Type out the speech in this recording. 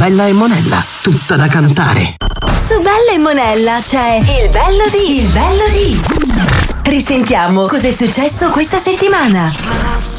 Bella e Monella, tutta da cantare. Su Bella e Monella c'è Il bello di. Risentiamo cosa è successo questa settimana.